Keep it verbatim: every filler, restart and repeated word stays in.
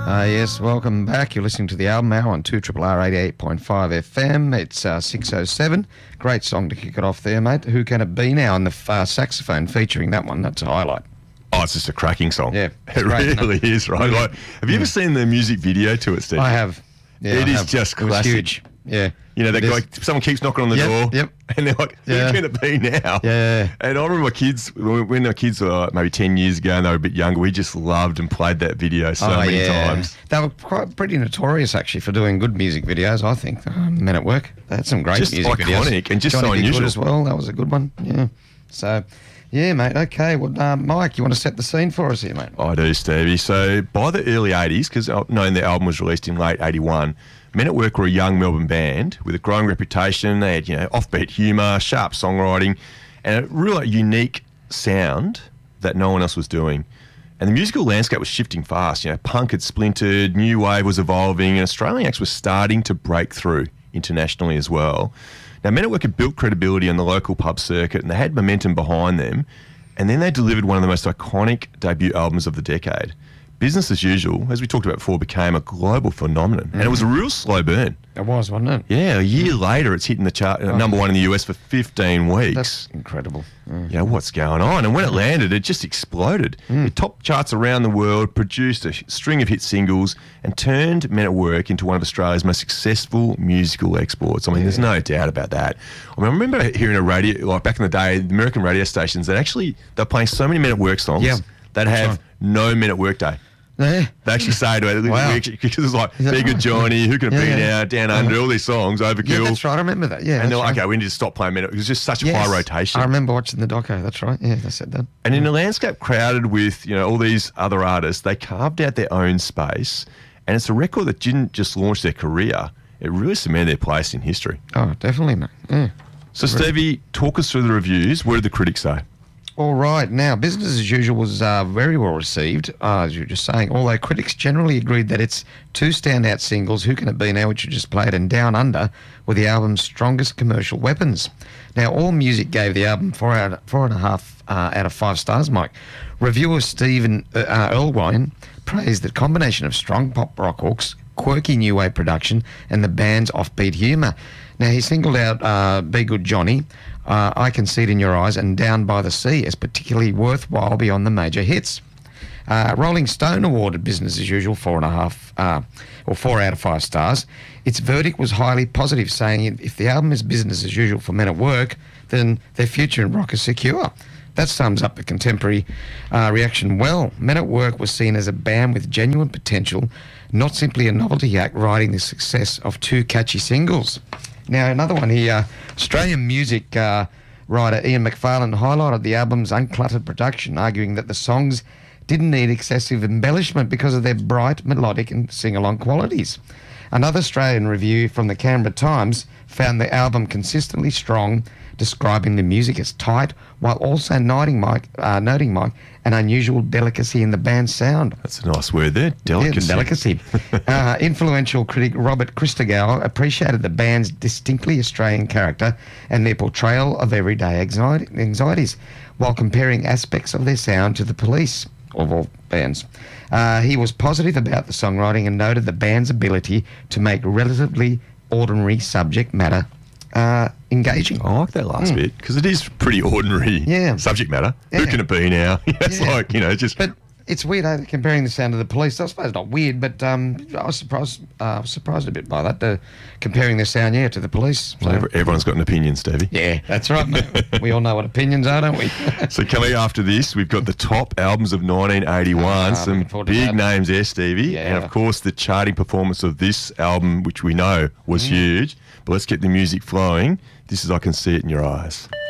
Uh, yes, welcome back. You're listening to the album hour on two R R R eighty-eight point five F M. It's uh, six oh seven. Great song to kick it off there, mate. Who Can It Be Now? And the uh, saxophone featuring that one, that's a highlight. Oh, it's just a cracking song. Yeah. It great, really is, right? Like, have you ever seen the music video to it, Steve? I have. Yeah, it I is have. just It was classic. huge. Yeah. You know, they It go, is. like, someone keeps knocking on the Yep, door, yep. and they're like, who Yeah. can it be now? Yeah. And I remember my kids, when when our kids were maybe ten years ago and they were a bit younger, we just loved and played that video so Oh, many yeah. times. They were quite pretty notorious, actually, for doing good music videos, I think. Um, Men at Work. They had some great Just music videos. iconic and just Johnny so B. Good unusual. as well. That was a good one. Yeah. So, yeah, mate. Okay. Well, uh, Mike, you want to set the scene for us here, mate? I do, Stevie. So by the early eighties, because knowing the album was released in late eighty-one, Men at Work were a young Melbourne band with a growing reputation. They had, you know, offbeat humour, sharp songwriting, and a real unique sound that no one else was doing. And the musical landscape was shifting fast. You know, punk had splintered, new wave was evolving, and Australian acts were starting to break through internationally as well. Now, Men at Work had built credibility on the local pub circuit, and they had momentum behind them. And then they delivered one of the most iconic debut albums of the decade. Business as Usual, as we talked about before, became a global phenomenon. And it was a real slow burn. It was, wasn't it? Yeah, a year later, it's hitting the chart, uh, number one in the U S for fifteen weeks. That's incredible. Mm. You know, what's going on? And when it landed, it just exploded. It topped charts around the world, produced a sh- string of hit singles, and turned Men at Work into one of Australia's most successful musical exports. I mean, there's no doubt about that. I mean, I remember hearing a radio, like back in the day, the American radio stations, that actually, they're playing so many Men at Work songs Yeah, that that's have right. no Men at Work day. Yeah. They actually say to it, Wow. because it's like, Is that Be Good right? Johnny, Who Can It Yeah, Be yeah. Now, Down Under, all these songs, Overkill. Yeah, that's right. I remember that. Yeah. And they're that's like, right. okay, we need to stop playing Men at Work. It was just such a Yes. high rotation. I remember watching the doco. That's right. Yeah, they said that. And in a landscape crowded with, you know, all these other artists, they carved out their own space. And it's a record that didn't just launch their career, it really cemented their place in history. Oh, definitely, mate. Yeah. So, Stevie, talk us through the reviews. What did the critics say? All right. Now, Business as Usual was uh, very well received, uh, as you were just saying, although critics generally agreed that its two standout singles, Who Can It Be Now, which you just played, and Down Under, were the album's strongest commercial weapons. Now, AllMusic gave the album four, out, four and a half uh, out of five stars, Mike. Reviewer Stephen uh, uh, Erlewine praised the combination of strong pop rock hooks, quirky new wave production, and the band's offbeat humour. Now, he singled out uh, Be Good Johnny, uh, I Can See It in Your Eyes, and Down by the Sea as particularly worthwhile beyond the major hits. Uh, Rolling Stone awarded Business as Usual four and a half, uh, or four out of five stars. Its verdict was highly positive, saying if the album is business as usual for Men at Work, then their future in rock is secure. That sums up the contemporary uh, reaction well. Men at Work was seen as a band with genuine potential, not simply a novelty act riding the success of two catchy singles. Now, another one here, Australian music uh, writer Ian McFarlane highlighted the album's uncluttered production, arguing that the songs didn't need excessive embellishment because of their bright, melodic and sing-along qualities. Another Australian review from the Canberra Times found the album consistently strong, describing the music as tight, while also noting, Mike, uh, noting Mike, an unusual delicacy in the band's sound. That's a nice word there. Delicacy. Yeah, delicacy. uh, influential critic Robert Christgau appreciated the band's distinctly Australian character and their portrayal of everyday anxiety, anxieties, while comparing aspects of their sound to the Police, of all bands. Uh, he was positive about the songwriting and noted the band's ability to make relatively ordinary subject matter uh, engaging. I like that last bit because it is pretty ordinary Yeah. subject matter. Who Yeah. can it be now? It's Yeah. like, you know, just... But it's weird, eh, comparing the sound of the Police. I suppose not weird, but um, I was surprised. Uh, I was surprised a bit by that. Uh, comparing their sound, yeah, to the Police. So, Every- Everyone's got an opinion, Stevie. yeah, that's right, mate. We all know what opinions are, don't we? So coming after this, we've got the top albums of nineteen eighty-one, Ah, some looking forward to big that. names there, Stevie. Yeah. And of course, the charting performance of this album, which we know was huge. But let's get the music flowing. This is I Can See It in Your Eyes.